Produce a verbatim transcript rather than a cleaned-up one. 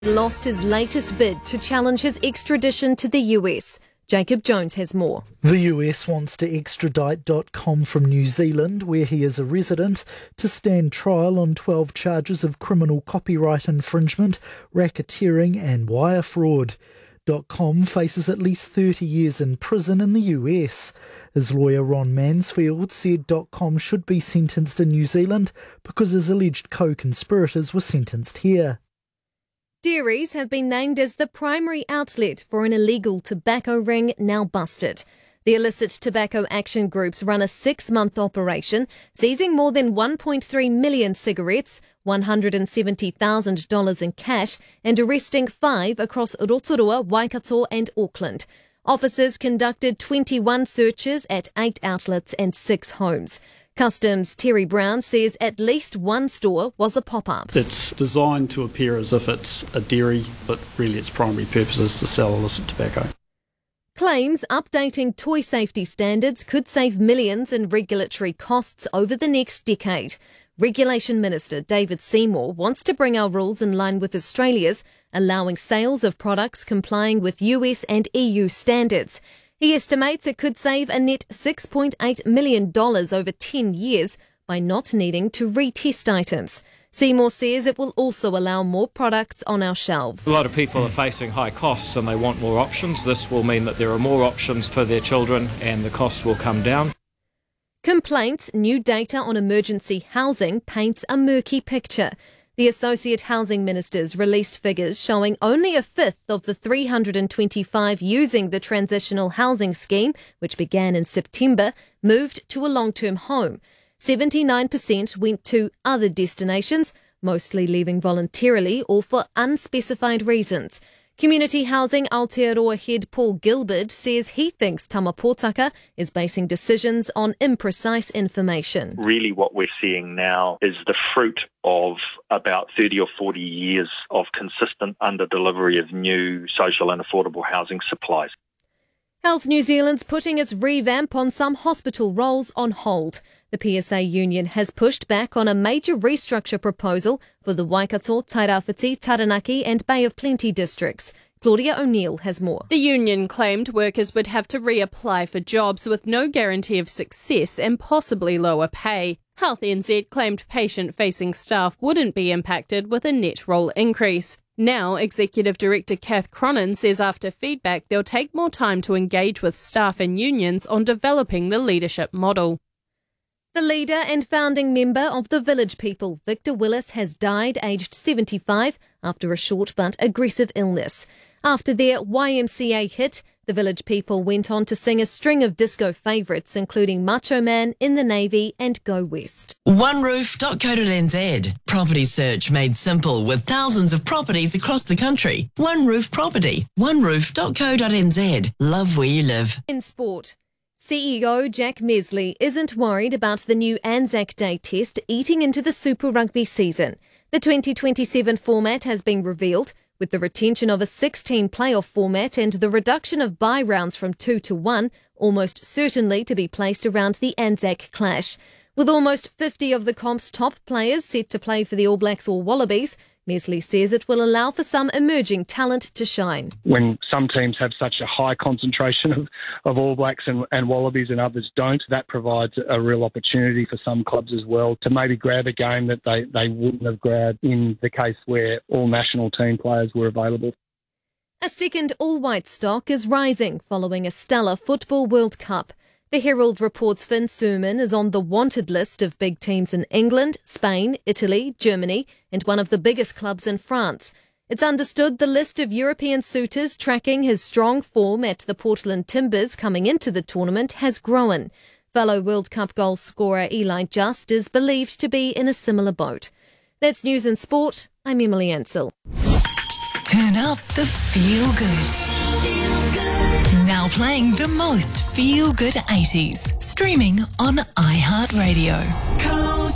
Lost his latest bid to challenge his extradition to the U S. Jacob Jones has more. The U S wants to extradite dot com from New Zealand, where he is a resident, to stand trial on twelve charges of criminal copyright infringement, racketeering and wire fraud. dot com faces at least thirty years in prison in the U S. His lawyer Ron Mansfield said dot com should be sentenced in New Zealand because his alleged co-conspirators were sentenced here. Dairies have been named as the primary outlet for an illegal tobacco ring now busted. The illicit tobacco action groups run a six-month operation, seizing more than one point three million cigarettes, one hundred seventy thousand dollars in cash, and arresting five across Rotorua, Waikato and Auckland. Officers conducted twenty-one searches at eight outlets and six homes. Customs' Terry Brown says at least one store was a pop-up. It's designed to appear as if it's a dairy, but really its primary purpose is to sell illicit tobacco. Claims updating toy safety standards could save millions in regulatory costs over the next decade. Regulation Minister David Seymour wants to bring our rules in line with Australia's, allowing sales of products complying with U S and E U standards. He estimates it could save a net six point eight million dollars over ten years by not needing to retest items. Seymour says it will also allow more products on our shelves. A lot of people are facing high costs and they want more options. This will mean that there are more options for their children and the cost will come down. Complaints, new data on emergency housing paints a murky picture. The Associate Housing Ministers released figures showing only a fifth of the three hundred twenty-five using the Transitional Housing Scheme, which began in September, moved to a long-term home. seventy-nine percent went to other destinations, mostly leaving voluntarily or for unspecified reasons. Community Housing Aotearoa head Paul Gilbert says he thinks Tamapōtaka is basing decisions on imprecise information. Really what we're seeing now is the fruit of about thirty or forty years of consistent under-delivery of new social and affordable housing supplies. Health New Zealand's putting its revamp on some hospital roles on hold. The P S A union has pushed back on a major restructure proposal for the Waikato, Tairāwhiti, Taranaki and Bay of Plenty districts. Claudia O'Neill has more. The union claimed workers would have to reapply for jobs with no guarantee of success and possibly lower pay. Health N Z claimed patient-facing staff wouldn't be impacted with a net role increase. Now, Executive Director Kath Cronin says after feedback they'll take more time to engage with staff and unions on developing the leadership model. The leader and founding member of the Village People, Victor Willis, has died aged seventy-five after a short but aggressive illness. After their Y M C A hit, the Village People went on to sing a string of disco favourites, including Macho Man, In the Navy and Go West. one roof dot co dot n z. Property search made simple with thousands of properties across the country. One Roof Property. one roof dot co dot n z. Love where you live. In sport, C E O Jack Mesley isn't worried about the new Anzac Day test eating into the Super Rugby season. The twenty twenty-seven format has been revealed, with the retention of a sixteen playoff format and the reduction of bye rounds from two to one, almost certainly to be placed around the Anzac clash. With almost fifty of the comp's top players set to play for the All Blacks or Wallabies, Mesley says it will allow for some emerging talent to shine. When some teams have such a high concentration of, of All Blacks and, and Wallabies and others don't, that provides a real opportunity for some clubs as well to maybe grab a game that they, they wouldn't have grabbed in the case where all national team players were available. A second all-white stock is rising following a stellar Football World Cup. The Herald reports Finn Surman is on the wanted list of big teams in England, Spain, Italy, Germany, and one of the biggest clubs in France. It's understood the list of European suitors tracking his strong form at the Portland Timbers coming into the tournament has grown. Fellow World Cup goal scorer Eli Just is believed to be in a similar boat. That's News and Sport. I'm Emily Ansell. Turn up the feel good. Now playing the most feel good eighties. Streaming on iHeartRadio.